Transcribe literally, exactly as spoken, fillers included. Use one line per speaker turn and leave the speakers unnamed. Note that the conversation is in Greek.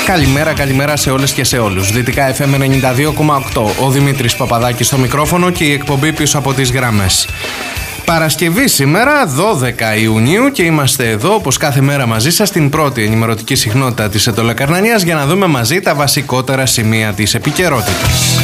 Καλημέρα, καλημέρα σε όλες και σε όλους. Δυτικά εφ εμ ενενήντα δύο κόμμα οκτώ. Ο Δημήτρης Παπαδάκης στο μικρόφωνο και η εκπομπή πίσω από τις γραμμές. Παρασκευή σήμερα, δώδεκα Ιουνίου, και είμαστε εδώ όπως κάθε μέρα μαζί σας στην πρώτη ενημερωτική συχνότητα της Ετωλεκαρνανίας για να δούμε μαζί τα βασικότερα σημεία της επικαιρότητας.